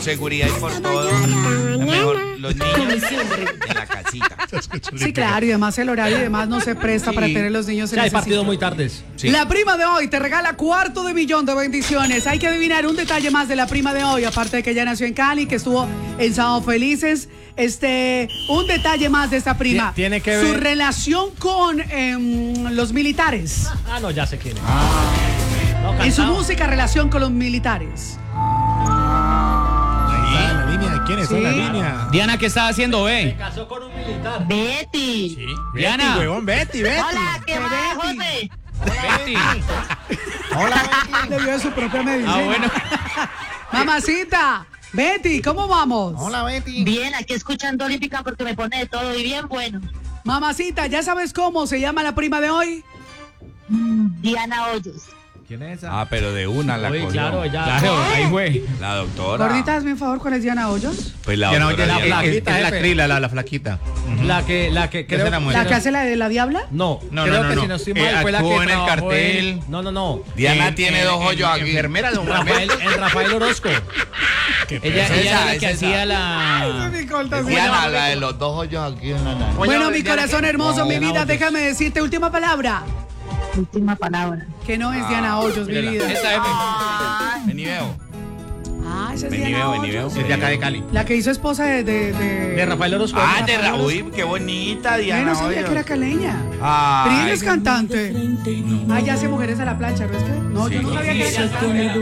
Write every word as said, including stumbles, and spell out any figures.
seguridad y por todo, es mejor los niños en la casita. Sí, claro, y además el horario y demás no se presta Sí. para tener los niños en Ya hay ese partidos sitio. muy tardes. Sí. La prima de hoy te regala cuarto de millón de bendiciones. Hay que adivinar un detalle más de la prima de hoy, aparte de que ella nació en Cali, que estuvo en Sábado Felices. Este, un detalle más de esta prima. Tiene que Su ver- relación con em, los militares. Ah, no, ya sé quién es. No, En su cantado. música, relación con los militares. Ahí está en la línea. ¿Quién está en la Sí. línea? Diana, ¿qué estás haciendo, Se ve? casó con un militar. Betty. Sí. Diana. Betty, huevón, Betty, Betty. Hola, ¿qué más, Betty. José? Betty. Hola, Betty. Le dio su propia medicina. Ah, bueno. Mamacita, Betty, ¿cómo vamos? Hola, Betty. Bien, aquí escuchando Olímpica porque me pone de todo y bien bueno. Mamacita, ¿ya sabes cómo se llama la prima de hoy? Mm, Diana Hoyos. ¿Quién es esa? Ah, pero de una la Oye, cogió. claro, ella- Claro, ahí fue. La doctora. Gordita, hazme un favor, ¿cuál es Diana Hoyos? Pues la Diana, doctora. oye, la Diana. flaquita, es- es la jefe. actriz, la, la, la flaquita. La que, la que creo Esa era muy- ¿La Bueno. que hace la de la diabla? No, No, creo no, no, que no. si no estoy Eh, mal fue la que actuó en el trabajó cartel. en- No, no, no. Diana En- tiene en- dos en- hoyos aquí. Enfermera de un Rafael, en Rafael Orozco. Qué Ella, Es ella esa, era la es que esa. hacía la... Es Diana, la de los dos hoyos aquí en la nariz. Bueno, mi corazón hermoso, mi Diana vida, Hoyos. déjame decirte última palabra. Última palabra. Que no es Diana Hoyos, mi Mírala. vida. Esa F. Vení, veo. Ah, esa es Vení, Diana veo, vení, veo. Hoyos. Es de acá de Cali. La que hizo esposa de... De, de... De Rafael Orozco. Ah, de Raúl. Uy, qué bonita, Yo Diana. no sabía Hoyos. que era caleña. Ay. Pero ella es cantante. Ah, ya hace mujeres a la plancha, ¿no es que? No, yo no sabía que era cantante.